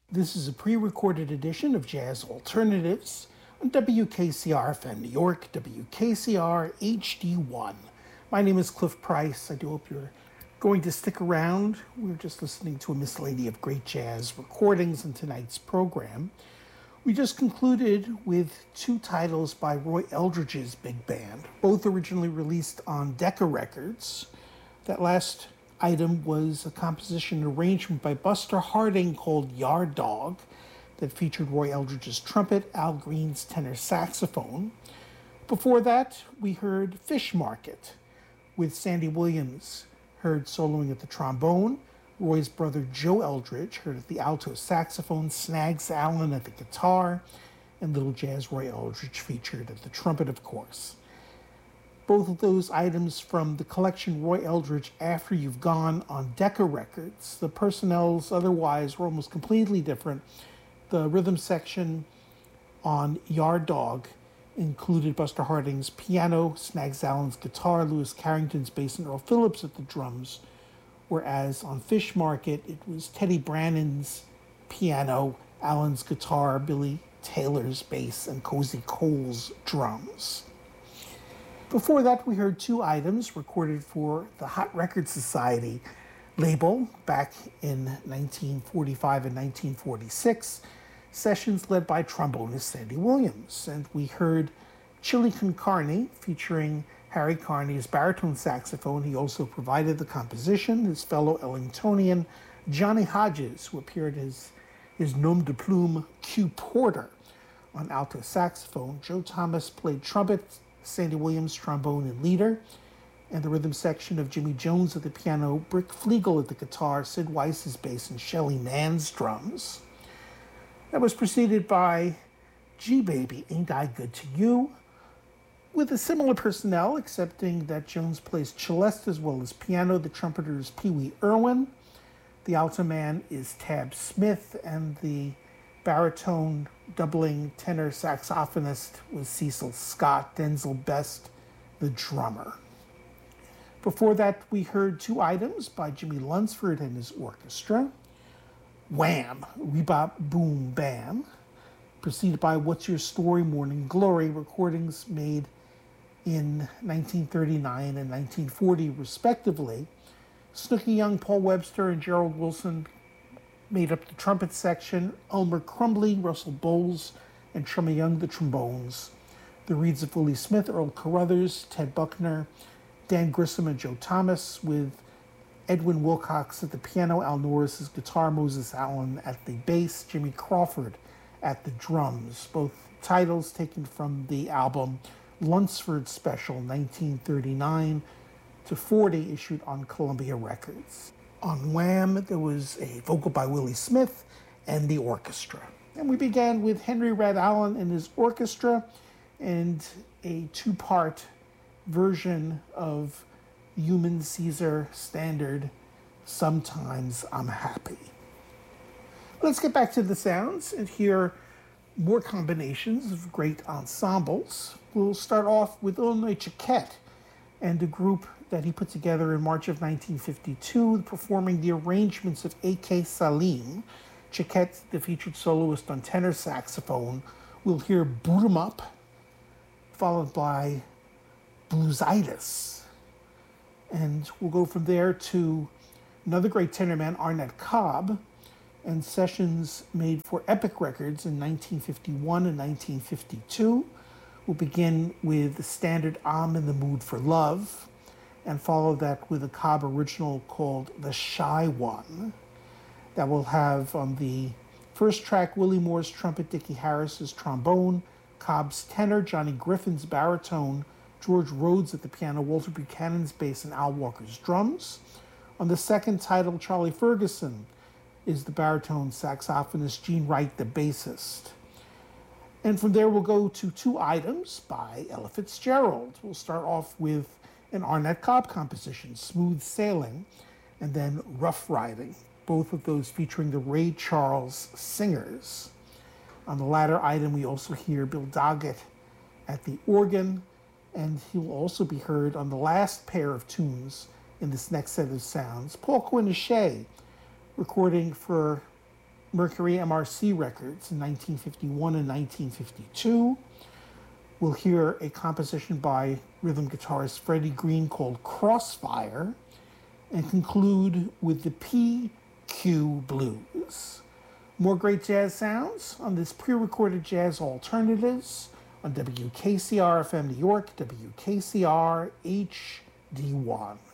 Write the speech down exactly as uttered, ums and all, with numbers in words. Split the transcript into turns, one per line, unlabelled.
This is a pre-recorded edition of Jazz Alternatives on W K C R F M New York, W K C R H D one. My name is Cliff Price. I do hope you're going to stick around. We're just listening to a miscellany of great jazz recordings in tonight's program. We just concluded with two titles by Roy Eldridge's big band, both originally released on Decca Records. That last item was a composition and arrangement by Buster Harding called Yard Dog that featured Roy Eldridge's trumpet, Al Green's tenor saxophone. Before that, we heard Fish Market with Sandy Williams, heard soloing at the trombone, Roy's brother Joe Eldridge heard at the alto saxophone, Snags Allen at the guitar, and Little Jazz Roy Eldridge featured at the trumpet, of course. Both of those items from the collection Roy Eldridge After You've Gone on Decca Records. The personnels otherwise were almost completely different. The rhythm section on Yard Dog included Buster Harding's piano, Snags Allen's guitar, Lewis Carrington's bass, and Earl Phillips at the drums, whereas on Fish Market it was Teddy Brannon's piano, Allen's guitar, Billy Taylor's bass, and Cozy Cole's drums. Before that, we heard two items recorded for the Hot Record Society label back in nineteen forty-five and nineteen forty-six, sessions led by trombonist Sandy Williams. And we heard Chili Con Carne featuring Harry Carney as baritone saxophone. He also provided the composition. His fellow Ellingtonian Johnny Hodges, who appeared as his nom de plume Q Porter on alto saxophone. Joe Thomas played trumpet, Sandy Williams trombone and leader, and the rhythm section of Jimmy Jones at the piano, Brick Flegel at the guitar, Sid Weiss's bass, and Shelly Mann's drums. That was preceded by G-Baby, Ain't I Good to You, with a similar personnel, excepting that Jones plays celeste as well as piano. The trumpeter is Pee Wee Irwin, the alto man is Tab Smith, and the baritone doubling tenor saxophonist was Cecil Scott, Denzel Best, the drummer. Before that, we heard two items by Jimmy Lunsford and his orchestra. Wham! Rebop Boom Bam, preceded by What's Your Story, Morning Glory, recordings made in nineteen thirty-nine and nineteen forty, respectively. Snooky Young, Paul Webster, and Gerald Wilson made up the trumpet section, Elmer Crumbly, Russell Bowles, and Trumma Young, the trombones. The reeds of Willie Smith, Earl Carruthers, Ted Buckner, Dan Grissom, and Joe Thomas, with Edwin Wilcox at the piano, Al Norris's guitar, Moses Allen at the bass, Jimmy Crawford at the drums. Both titles taken from the album Lunsford Special nineteen thirty-nine to forty, issued on Columbia Records. On Wham, there was a vocal by Willie Smith and the orchestra. And we began with Henry Red Allen and his orchestra and a two-part version of Human Caesar standard, Sometimes I'm Happy. Let's get back to the sounds and hear more combinations of great ensembles. We'll start off with Illinois Chiquette and a group that he put together in March of nineteen fifty-two, performing the arrangements of A K Salim. Chiquette, the featured soloist on tenor saxophone. We'll hear Boot 'Em Up, followed by Bluesitis. And we'll go from there to another great tenor man, Arnett Cobb, and sessions made for Epic Records in nineteen fifty-one and nineteen fifty-two. We'll begin with the standard I'm in the Mood for Love, and follow that with a Cobb original called The Shy One. That will have on the first track Willie Moore's trumpet, Dickie Harris's trombone, Cobb's tenor, Johnny Griffin's baritone, George Rhodes at the piano, Walter Buchanan's bass, and Al Walker's drums. On the second title, Charlie Ferguson is the baritone saxophonist, Gene Wright the bassist. And from there we'll go to two items by Ella Fitzgerald. We'll start off with an Arnett Cobb composition, Smooth Sailing, and then Rough Riding, both of those featuring the Ray Charles Singers. On the latter item, we also hear Bill Doggett at the organ, and he will also be heard on the last pair of tunes in this next set of sounds, Paul Quinichette, recording for Mercury M R C records in nineteen fifty-one and nineteen fifty-two. We'll hear a composition by rhythm guitarist Freddie Green called Crossfire, and conclude with the P Q Blues. More great jazz sounds on this pre-recorded Jazz Alternatives on W K C R F M New York, W K C R H D one.